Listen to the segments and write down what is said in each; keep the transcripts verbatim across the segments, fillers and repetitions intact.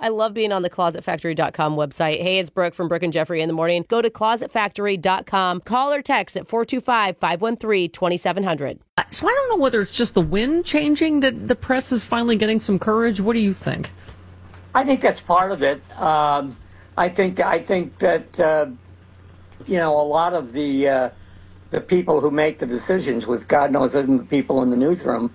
I love being on the closet factory dot com website. Hey, it's Brooke from Brooke and Jeffrey in the morning. Go to closet factory dot com. Call or text at four two five, five one three, two seven zero zero. So I don't know whether it's just the wind changing that the press is finally getting some courage. What do you think? I think that's part of it. Um, I think I think that uh, you know, a lot of the uh, the people who make the decisions, with God knows isn't the people in the newsroom,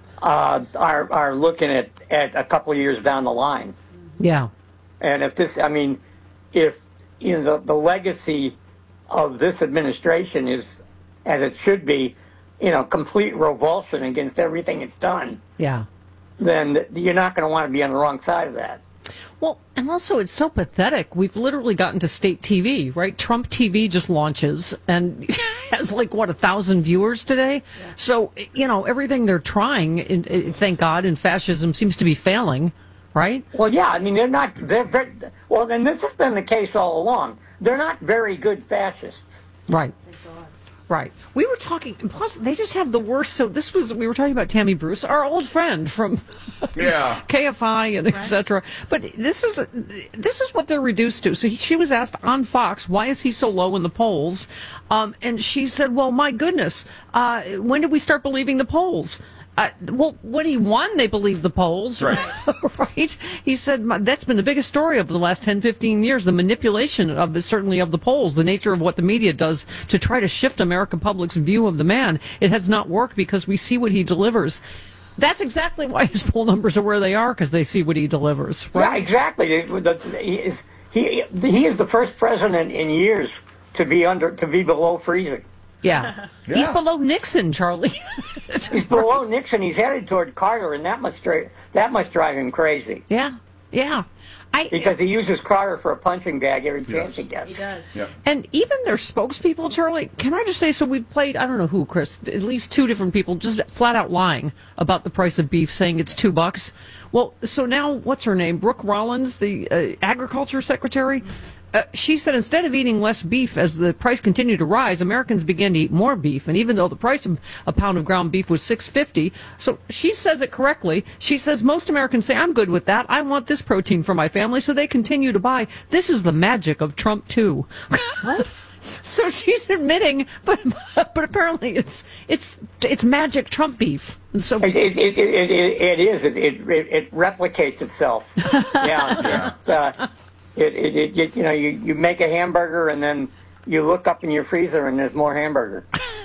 uh, are are looking at, at a couple of years down the line. Yeah. And if this, I mean, if you know the, the legacy of this administration is, as it should be, you know, complete revulsion against everything it's done. Yeah. Then you're not going to want to be on the wrong side of that. Well, and also it's so pathetic. We've literally gotten to state T V, right? Trump T V just launches and has like, what, a thousand viewers today? Yeah. So, you know, everything they're trying, thank God, in fascism seems to be failing, right? Well, yeah, I mean, they're not, they're very, well, and this has been the case all along. They're not very good fascists. Right. Right. We were talking, and plus they just have the worst. So this was, we were talking about Tammy Bruce, our old friend from yeah. K F I and et cetera. But this is, this is what they're reduced to. So he, she was asked on Fox, why is he so low in the polls? Um, and she said, well, my goodness, uh, when did we start believing the polls? Uh, well, when he won, they believed the polls, right? Right? He said that's been the biggest story of the last ten, fifteen years, the manipulation of the, certainly of the polls, the nature of what the media does to try to shift American public's view of the man. It has not worked because we see what he delivers. That's exactly why his poll numbers are where they are, because they see what he delivers. Right? Yeah, exactly. He is, he, he is the first president in years to be under to be below freezing. Yeah. yeah. He's below Nixon, Charlie. He's below Nixon. He's headed toward Carter, and that must drive, that must drive him crazy. Yeah, yeah. I, because he uses Carter for a punching bag every chance yes. he gets. He does. Yep. And even their spokespeople, Charlie, can I just say, so we played, I don't know who, Chris, at least two different people just flat out lying about the price of beef, saying it's two bucks. Well, so now, what's her name? Brooke Rollins, the uh, agriculture secretary? Uh, she said instead of eating less beef as the price continued to rise, Americans began to eat more beef. And even though the price of a pound of ground beef was six fifty, so she says it correctly. She says most Americans say, I'm good with that. I want this protein for my family, so they continue to buy. This is the magic of Trump, too. What? So she's admitting, but but apparently it's it's it's magic Trump beef. And so it it it, it, it, it is. It, it it replicates itself. Yeah. yeah. It's, uh, It, it, it, it, you know, you, you make a hamburger and then you look up in your freezer and there's more hamburger.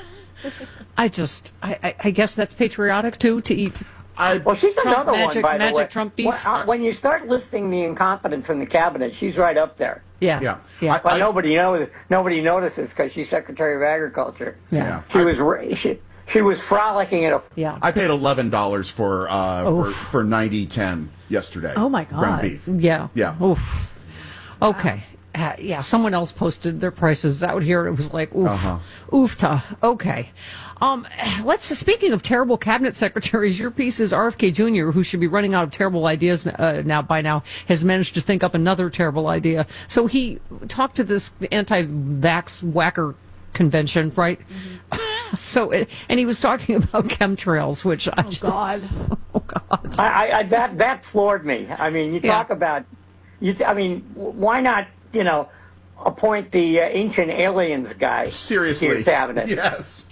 I just, I, I, I guess that's patriotic too, to eat. I, well, she's Trump, another magic, one, by magic the way. Trump beef. When, uh, when you start listing the incompetence in the cabinet, she's right up there. Yeah, yeah. yeah. But I, nobody knows. Nobody notices because she's Secretary of Agriculture. Yeah, yeah. she I, was she, she was frolicking at a. Yeah. I paid eleven dollars for uh for, for ninety ten yesterday. Oh my God. Ground beef. Yeah. Yeah. Oof. Okay. Uh, yeah, someone else posted their prices out here. It was like, oof, uh-huh. oofta. Okay. Um, let's, speaking of terrible cabinet secretaries, your piece is R F K Junior, who should be running out of terrible ideas uh, now by now, has managed to think up another terrible idea. So he talked to this anti-vax whacker convention, right? Mm-hmm. So, it, and he was talking about chemtrails, which I oh, just, God. oh, God. I, I, that, that floored me. I mean, you talk Yeah. about, you. I mean, why not, you know, appoint the uh, ancient aliens guy Seriously. to your cabinet? Yes.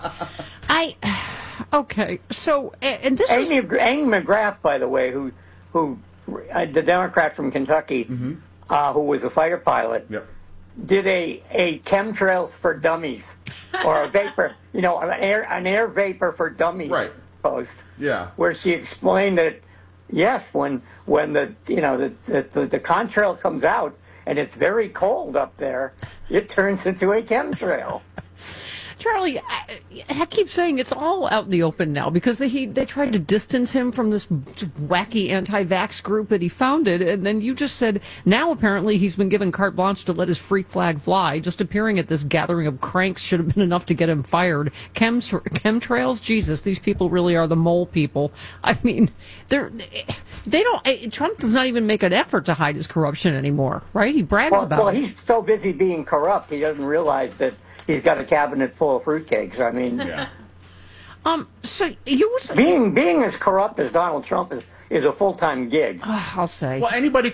I, okay, so, and this Amy, is... Amy McGrath, by the way, who, who, uh, the Democrat from Kentucky, mm-hmm. uh, who was a fighter pilot, Yep. did a, a chemtrails for dummies, or a vapor, you know, an air, an air vapor for dummies Right. post, Yeah. where she explained that, yes, when, when the, you know, the, the, the, the contrail comes out, and it's very cold up there, it turns into a chemtrail. Charlie, I, I keep saying it's all out in the open now because they he, they tried to distance him from this wacky anti-vax group that he founded, and then you just said now apparently he's been given carte blanche to let his freak flag fly. Just appearing at this gathering of cranks should have been enough to get him fired. Chems, chemtrails, Jesus, these people really are the mole people. I mean, they're they don't. Trump does not even make an effort to hide his corruption anymore, right? He brags Well, about well, it. he's so busy being corrupt, he doesn't realize that he's got a cabinet full of fruitcakes. I mean, Yeah. Um, so you were saying, being being as corrupt as Donald Trump is is a full time gig. I'll say. Well, anybody